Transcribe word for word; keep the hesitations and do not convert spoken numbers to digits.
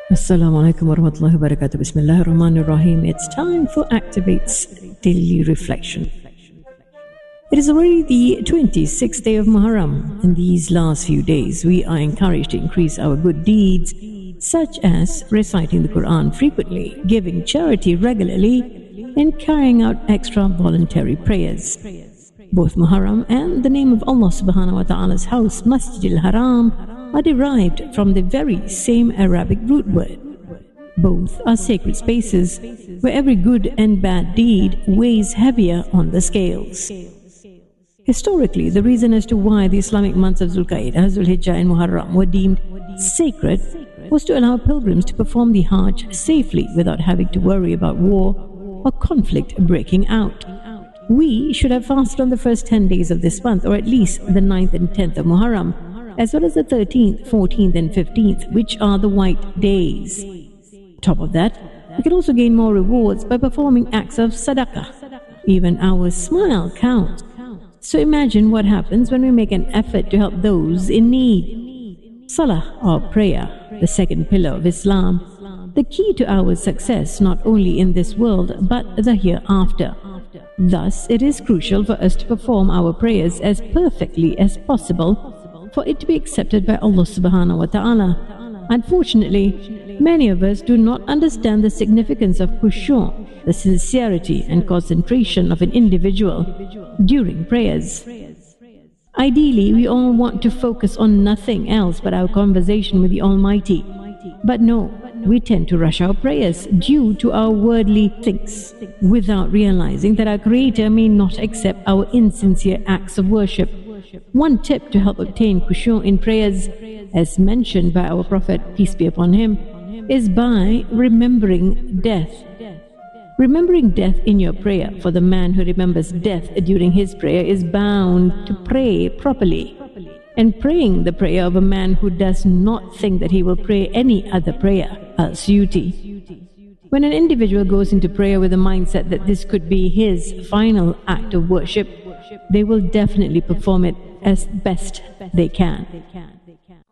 Assalamu alaikum wa rahmatullahi wa barakatuh. Bismillahir Rahmanir Rahim. It's time for Activate's daily reflection. It is already the twenty-sixth day of Muharram. In these last few days, we are encouraged to increase our good deeds, such as reciting the Quran frequently, giving charity regularly, and carrying out extra voluntary prayers. Both Muharram and the name of Allah subhanahu wa ta'ala's house, Masjid al-Haram, are derived from the very same Arabic root word. Both are sacred spaces where every good and bad deed weighs heavier on the scales. Historically, the reason as to why the Islamic months of Zulqa'dah, Zulhijjah and Muharram were deemed sacred was to allow pilgrims to perform the Hajj safely without having to worry about war or conflict breaking out. We should have fasted on the first ten days of this month, or at least the ninth and tenth of Muharram, as well as the thirteenth, fourteenth and fifteenth, which are the white days. Top of that, we can also gain more rewards by performing acts of sadaqah. Even our smile counts. So imagine what happens when we make an effort to help those in need. Salah, or prayer, the second pillar of Islam, the key to our success not only in this world but the hereafter. Thus, it is crucial for us to perform our prayers as perfectly as possible for it to be accepted by Allah subhanahu wa ta'ala. Unfortunately, many of us do not understand the significance of khushu', the sincerity and concentration of an individual during prayers. Ideally, we all want to focus on nothing else but our conversation with the Almighty. But no, we tend to rush our prayers due to our worldly things, without realizing that our Creator may not accept our insincere acts of worship. One tip to help obtain khushu' in prayers, as mentioned by our Prophet, peace be upon him, is by remembering death. Remembering death in your prayer, for the man who remembers death during his prayer is bound to pray properly. And praying the prayer of a man who does not think that he will pray any other prayer, al-suyuti. When an individual goes into prayer with a mindset that this could be his final act of worship, they will definitely perform it as best they can.